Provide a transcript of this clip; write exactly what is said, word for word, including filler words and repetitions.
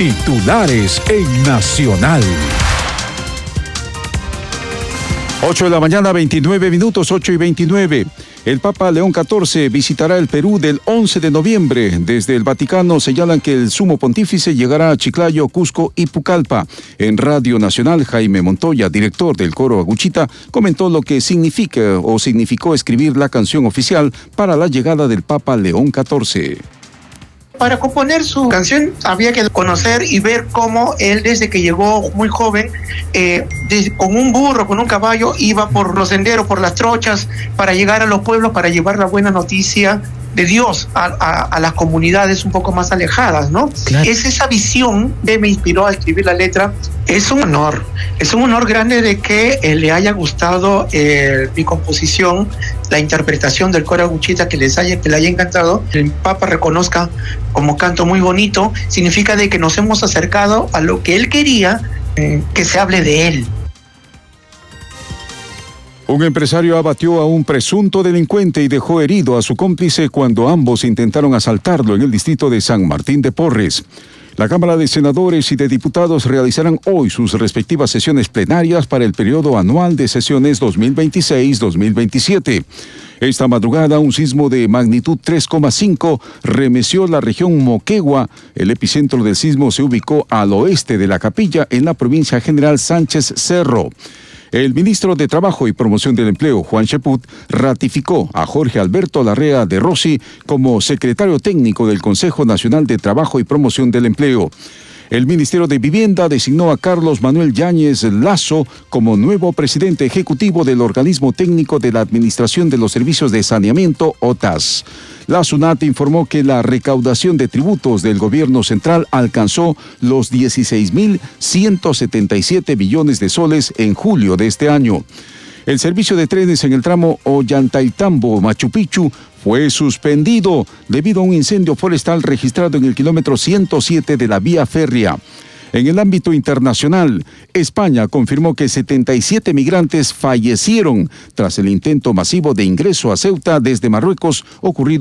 Titulares en Nacional. ocho de la mañana, veintinueve minutos, ocho y veintinueve. El Papa León catorce visitará el Perú del once de noviembre. Desde el Vaticano señalan que el sumo pontífice llegará a Chiclayo, Cusco y Pucallpa. En Radio Nacional, Jaime Montoya, director del coro Aguchita, comentó lo que significa o significó escribir la canción oficial para la llegada del Papa León catorce. Para componer su canción había que conocer y ver cómo él desde que llegó muy joven, eh, de, con un burro, con un caballo, iba por los senderos, por las trochas, para llegar a los pueblos, para llevar la buena noticia de Dios a, a, a las comunidades un poco más alejadas, ¿no? Claro. Es esa visión que me inspiró a escribir la letra. Es un honor, es un honor grande de que eh, le haya gustado eh, mi composición, la interpretación del coro Aguchita, que les haya, que le haya encantado. El Papa reconozca como canto muy bonito, significa de que nos hemos acercado a lo que él quería, eh, que se hable de él. Un empresario abatió a un presunto delincuente y dejó herido a su cómplice cuando ambos intentaron asaltarlo en el distrito de San Martín de Porres. La Cámara de Senadores y de Diputados realizarán hoy sus respectivas sesiones plenarias para el periodo anual de sesiones dos mil veintiséis dos mil veintisiete. Esta madrugada, un sismo de magnitud tres coma cinco remeció la región Moquegua. El epicentro del sismo se ubicó al oeste de la Capilla, en la provincia General Sánchez Cerro. El ministro de Trabajo y Promoción del Empleo, Juan Cheput, ratificó a Jorge Alberto Larrea de Rossi como secretario técnico del Consejo Nacional de Trabajo y Promoción del Empleo. El Ministerio de Vivienda designó a Carlos Manuel Yáñez Lazo como nuevo presidente ejecutivo del Organismo Técnico de la Administración de los Servicios de Saneamiento, O T A S. La SUNAT informó que la recaudación de tributos del gobierno central alcanzó los dieciséis mil ciento setenta y siete billones de soles en julio de este año. El servicio de trenes en el tramo Ollantaytambo-Machu Picchu fue suspendido debido a un incendio forestal registrado en el kilómetro ciento siete de la vía férrea. En el ámbito internacional, España confirmó que setenta y siete migrantes fallecieron tras el intento masivo de ingreso a Ceuta desde Marruecos ocurrido